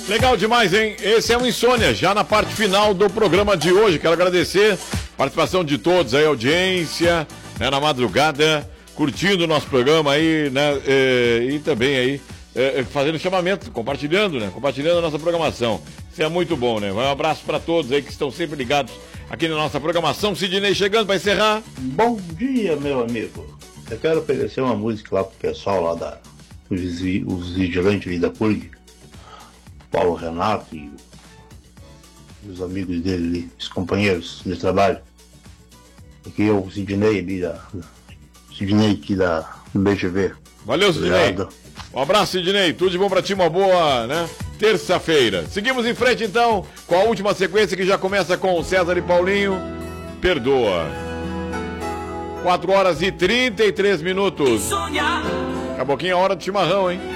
Legal demais, hein? Esse é o Insônia, já na parte final do programa de hoje. Quero agradecer a participação de todos aí, a audiência, né, na madrugada, curtindo o nosso programa aí, né? E também aí, fazendo chamamento, compartilhando, né? Compartilhando a nossa programação. Isso é muito bom, né? Um abraço para todos aí que estão sempre ligados aqui na nossa programação. Sidney chegando para encerrar. Bom dia, meu amigo. Eu quero oferecer uma música lá pro pessoal lá os vigilantes ali da PURG, Paulo Renato e os amigos dele ali, os companheiros de trabalho. Aqui é o Sidney aqui do BGV. Valeu, Sidney. Um abraço, Sidney. Tudo de bom pra ti, uma boa, né? Terça-feira. Seguimos em frente, então, com a última sequência que já começa com César e Paulinho. Perdoa. 4 horas e 33 minutos. Daqui a pouquinho é a hora do chimarrão, hein?